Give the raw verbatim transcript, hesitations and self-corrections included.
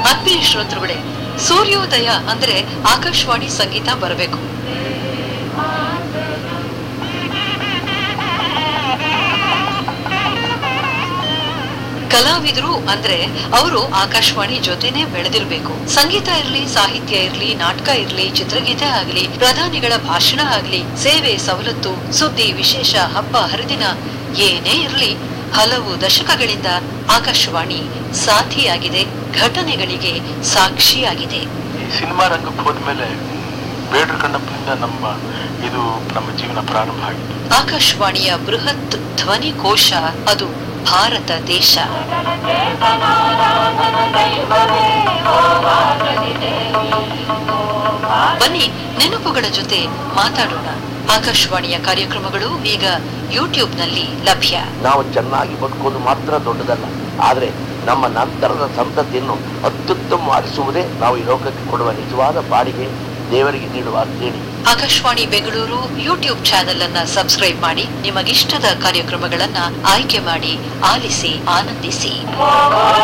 ಆತ್ಮೀಯ ಶ್ರೋತೃಗಳೇ, ಸೂರ್ಯೋದಯ ಅಂದ್ರೆ ಆಕಾಶವಾಣಿ ಸಂಗೀತ ಬರಬೇಕು. ಕಲಾವಿದರು ಅಂದ್ರೆ ಅವರು ಆಕಾಶವಾಣಿ ಜೊತೆನೆ ಬೆಳೆದಿರ್ಬೇಕು. ಸಂಗೀತ ಇರ್ಲಿ, ಸಾಹಿತ್ಯ ಇರ್ಲಿ, ನಾಟಕ ಇರ್ಲಿ, ಚಿತ್ರಗೀತೆ ಆಗ್ಲಿ, ಪ್ರಧಾನಿಗಳ ಭಾಷಣ ಆಗ್ಲಿ, ಸೇವೆ, ಸವಲತ್ತು, ಸುದ್ದಿ, ವಿಶೇಷ, ಹಬ್ಬ ಹರಿದಿನ ಏನೇ ಇರ್ಲಿ, ಹಲವು ದಶಕಗಳಿಂದ ಆಕಾಶವಾಣಿ ಸಾಥಿಯಾಗಿದೆ, ಘಟನೆಗಳಿಗೆ ಸಾಕ್ಷಿಯಾಗಿದೆ. ಈ ಸಿನಿಮಾ ರಂಗಕ್ಕೆ ಹೋದ್ಮೇಲೆ ಬೇಡ್ರ ಕಣ್ಣಪ್ಪನಿಂದ ನಮ್ಮ ಇದು ನಮ್ಮ ಜೀವನ ಪ್ರಾರಂಭ ಆಗಿದೆ. ಆಕಾಶವಾಣಿಯ ಬೃಹತ್ ಧ್ವನಿ ಕೋಶ ಅದು ಭಾರತ ದೇಶ. ಬನ್ನಿ ನೆನಪುಗಳ ಜೊತೆ ಮಾತಾಡೋಣ. ಆಕಾಶವಾಣಿಯ ಕಾರ್ಯಕ್ರಮಗಳು ಈಗ ಯೂಟ್ಯೂಬ್ ನಲ್ಲಿ ಲಭ್ಯ. ನಾವು ಚೆನ್ನಾಗಿ ಬದುಕೋದು ಮಾತ್ರ ದೊಡ್ಡದಲ್ಲ, ಆದ್ರೆ ನಮ್ಮ ನಂತರದ ಸಂತತಿಯನ್ನು ಅತ್ಯುತ್ತಮವಾಗಿಸುವುದೇ ನಾವು ಈ ಲೋಕಕ್ಕೆ ಕೊಡುವ ನಿಜವಾದ ಬಾಡಿಗೆ, ದೇವರಿಗೆ ನೀಡುವ ದೇಣಿ. ಆಕಾಶವಾಣಿ ಬೆಂಗಳೂರು ಯೂಟ್ಯೂಬ್ ಚಾನೆಲ್ ಅನ್ನ ಸಬ್ಸ್ಕ್ರೈಬ್ ಮಾಡಿ, ನಿಮಗಿಷ್ಟದ ಕಾರ್ಯಕ್ರಮಗಳನ್ನ ಆಯ್ಕೆ ಮಾಡಿ ಆಲಿಸಿ, ಆನಂದಿಸಿ.